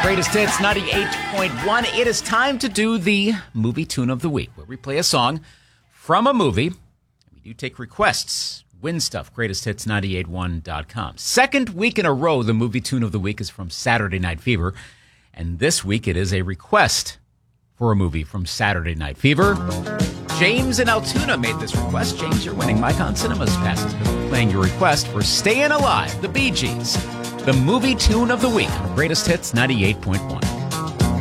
Greatest Hits 98.1. It is time to do the Movie Tune of the Week, where we play a song from a movie. We do take requests. Win stuff, greatesthits981.com. Second week in a row, the Movie Tune of the Week is from Saturday Night Fever. And this week it is a request for a movie from Saturday Night Fever. James in Altoona made this request. James, you're winning Mike on Cinema's passes because we're playing your request for Stayin' Alive, the Bee Gees. The Movie Tune of the Week on Greatest Hits 98.1.